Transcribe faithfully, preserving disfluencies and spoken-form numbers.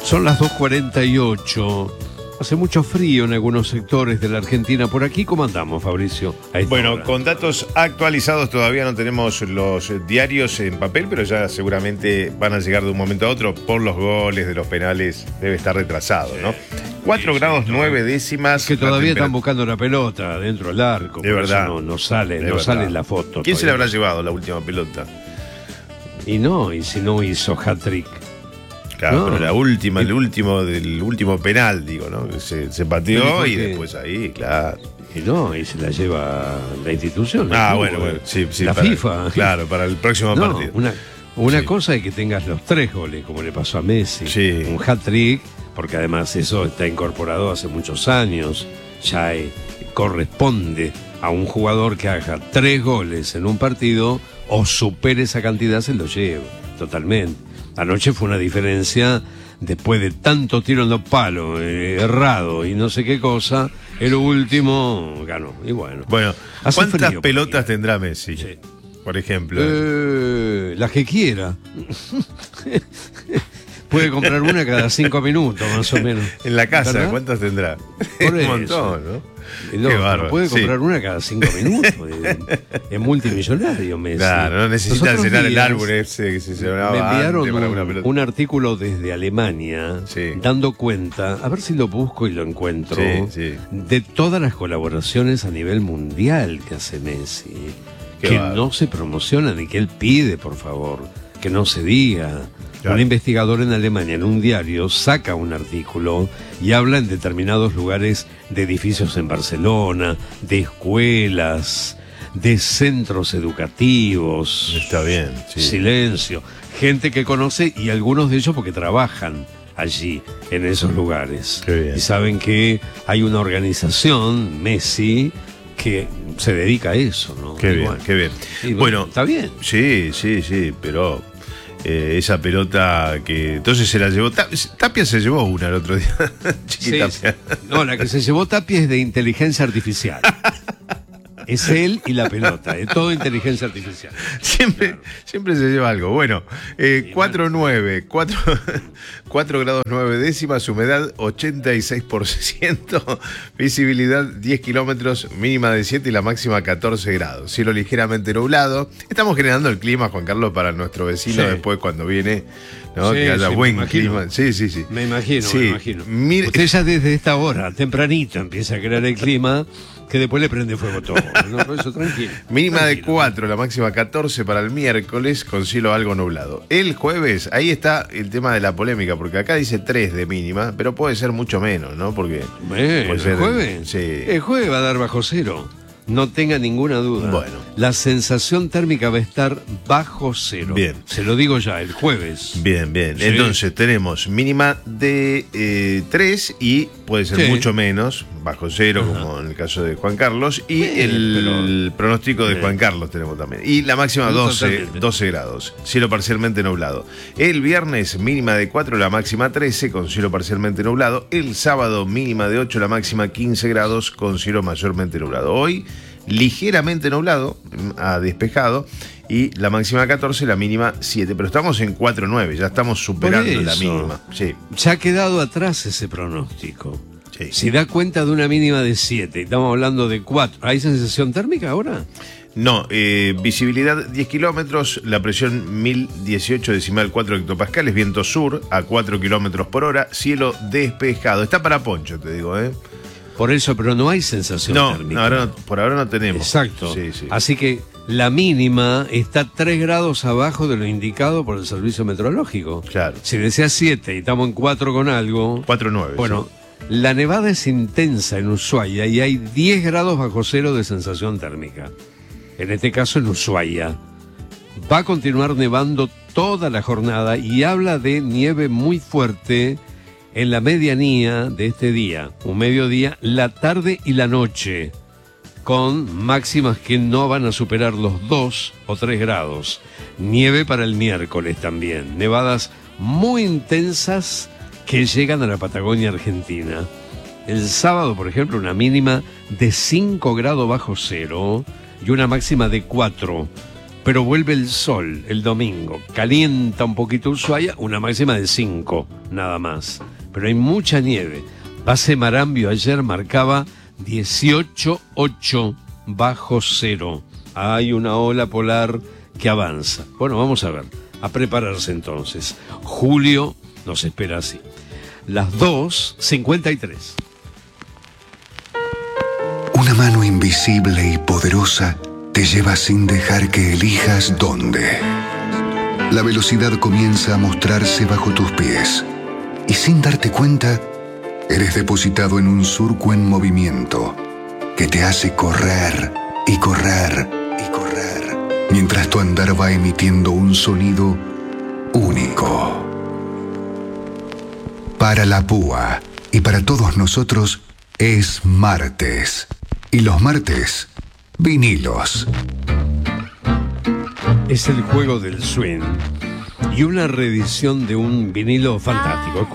Son las dos cuarenta y ocho. Hace mucho frío en algunos sectores de la Argentina. ¿Por aquí cómo andamos, Fabricio? Bueno, hora. Con datos actualizados todavía no tenemos los diarios en papel, pero ya seguramente van a llegar de un momento a otro por los goles de los penales. Debe estar retrasado, ¿no? cuatro sí, grados sí, nueve décimas. Es que todavía temperatura... están buscando la pelota dentro del arco. De verdad. No, no sale, de no verdad. sale la foto. ¿Quién todavía. se le habrá llevado la última pelota? Y no, y si no hizo hat-trick. Claro, No. pero la última, Y- el último del último penal, digo, ¿no? Que se, se pateó Pero ¿y y por qué? después ahí, claro. Y no, y se la lleva la institución. Ah, el bueno, fútbol, bueno, sí, sí. La para- FIFA. Claro, para el próximo No, partido. una, una Sí. cosa es que tengas los tres goles, como le pasó a Messi. Sí. Un hat-trick, porque además eso está incorporado hace muchos años. Ya eh, corresponde a un jugador que haga tres goles en un partido o supere esa cantidad, se lo lleva. Totalmente. Anoche fue una diferencia, después de tanto tiro en los palos, eh, errado y no sé qué cosa, el último ganó. Y bueno. Bueno, Hace ¿cuántas frío por pelotas aquí. tendrá Messi? Sí. Por ejemplo. Eh, las que quiera. Puede comprar una cada cinco minutos, más o menos. En la casa, ¿Verdad? ¿cuántas tendrá? Por Un eso. montón, ¿no? Eh, no, Qué pero bárbaro, puede sí. comprar una cada cinco minutos. Es, es multimillonario, Messi. Claro, no necesita Los otros llenar el días álbum ese que se Me llenaba enviaron antes para un, una pelota. un artículo desde Alemania, Sí. dando cuenta, a ver si lo busco y lo encuentro, Sí, sí. de todas las colaboraciones a nivel mundial que hace Messi, Qué que bárbaro. no se promocionan y que él pide, por favor, que no se diga. Claro. Un investigador en Alemania, en un diario, saca un artículo y habla en determinados lugares de edificios en Barcelona, de escuelas, de centros educativos. Está bien, sí. Silencio. Gente que conoce y algunos de ellos porque trabajan allí, en esos lugares. Qué bien. Y saben que hay una organización, Messi, que se dedica a eso, ¿no? Qué Y bien, bueno, qué bien. y Bueno, está bien. Sí, sí, sí, pero eh, esa pelota que entonces se la llevó. Ta- Tapia se llevó una el otro día. Chiqui Sí, Tapia. no, la que se llevó Tapia es de inteligencia artificial. Es él y la pelota, es todo inteligencia artificial. Siempre, siempre se lleva algo. Bueno, eh, cuatro nueve, cuatro grados nueve décimas, humedad ochenta y seis por ciento, visibilidad diez kilómetros, mínima de siete y la máxima catorce grados. Cielo ligeramente nublado. Estamos generando el clima, Juan Carlos, para nuestro vecino Sí. después cuando viene, ¿no? Sí, que haya sí, me buen imagino. clima. Sí, sí, sí. Me imagino, Sí, me imagino. mire- Usted ya desde esta hora, tempranito, empieza a crear el clima que después le prende fuego todo. ¿No? Por eso, tranquilo. Mínima de Tranquilo. cuatro, la máxima catorce para el miércoles, con cielo algo nublado. El jueves, ahí está el tema de la polémica, porque acá dice tres de mínima, pero puede ser mucho menos, ¿no? Porque Bueno, puede ser- ¿el jueves? Sí. El jueves va a dar bajo cero. No tenga ninguna duda. Bueno. La sensación térmica va a estar bajo cero. Bien. Se lo digo ya, el jueves. Bien, bien. Sí. Entonces tenemos mínima de eh, tres y puede ser Sí. mucho menos, bajo cero, Ajá. como en el caso de Juan Carlos, y Sí, el pronóstico de Sí. Juan Carlos tenemos también. Y la máxima Sí, doce, totalmente. doce grados, cielo parcialmente nublado. El viernes mínima de cuatro, la máxima trece, con cielo parcialmente nublado. El sábado mínima de ocho, la máxima quince grados, con cielo mayormente nublado. Hoy ligeramente nublado, a despejado, y la máxima catorce, la mínima siete, pero estamos en cuatro nueve, ya estamos superando Por la eso. mínima. Sí, Ya ha quedado atrás ese pronóstico. sí. Si da cuenta de una mínima de siete, estamos hablando de cuatro. ¿Hay sensación térmica ahora? No, eh, visibilidad diez kilómetros, la presión mil dieciocho decimal cuatro hectopascales, viento sur a cuatro kilómetros por hora, cielo despejado. Está para poncho, te digo, ¿eh? Por eso, pero no hay sensación No, térmica. no, ahora no- por ahora no tenemos. Exacto. Sí, sí. Así que la mínima está tres grados abajo de lo indicado por el servicio meteorológico. Claro. Si decía siete y estamos en cuatro con algo. cuatro nueve. Bueno, la nevada es intensa en Ushuaia y hay diez grados bajo cero de sensación térmica. En este caso en Ushuaia. Va a continuar nevando toda la jornada y habla de nieve muy fuerte en la medianía de este día, un mediodía, la tarde y la noche, con máximas que no van a superar los dos o tres grados. Nieve para el miércoles también, nevadas muy intensas que llegan a la Patagonia Argentina. El sábado, por ejemplo, una mínima de cinco grados bajo cero y una máxima de cuatro. pero vuelve el sol el domingo. Calienta un poquito Ushuaia, una máxima de cinco, nada más. Pero hay mucha nieve. Base Marambio ayer marcaba dieciocho coma ocho bajo cero. Hay una ola polar que avanza. Bueno, vamos a ver. A prepararse entonces. Julio nos espera así. Las dos cincuenta y tres. Una mano invisible y poderosa te lleva sin dejar que elijas dónde. La velocidad comienza a mostrarse bajo tus pies y sin darte cuenta, eres depositado en un surco en movimiento que te hace correr y correr y correr, mientras tu andar va emitiendo un sonido único. Para la púa y para todos nosotros es martes. Y los martes, vinilos. Es el juego del swing y una reedición de un vinilo fantástico.